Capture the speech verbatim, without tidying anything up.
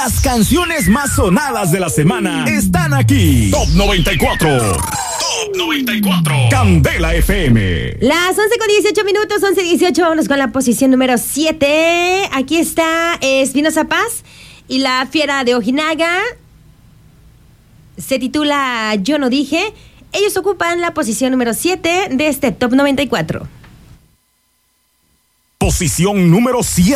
Las canciones más sonadas de la semana están aquí. Top noventa y cuatro. Top noventa y cuatro. Candela F M. Las once con dieciocho minutos, once dieciocho. Vámonos con la posición número siete. Aquí está Espinoza Paz y la Fiera de Ojinaga. Se titula Yo no dije. Ellos ocupan la posición número siete de este Top noventa y cuatro. Posición número siete.